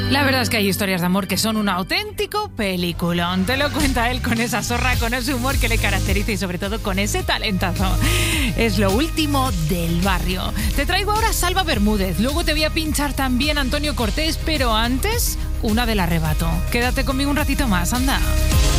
La verdad es que hay historias de amor que son un auténtico peliculón. Te lo cuenta él con esa zorra, con ese humor que le caracteriza y sobre todo con ese talentazo. Es lo último del barrio. Te traigo ahora a Salva Bermúdez, luego te voy a pinchar también a Antonio Cortés, pero antes, una del arrebato. Quédate conmigo un ratito más, anda.